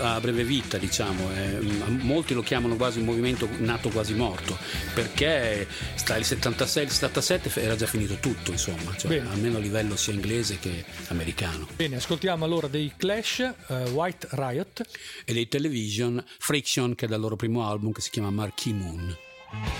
a breve vita, diciamo. Molti lo chiamano quasi un movimento nato quasi morto, perché il 76, il 77 era già finito tutto, insomma, cioè, almeno a livello sia inglese che americano. Bene, ascoltiamo allora dei Clash, White Riot, e dei Television, Friction, che è dal loro primo album, che si chiama Marquee Moon.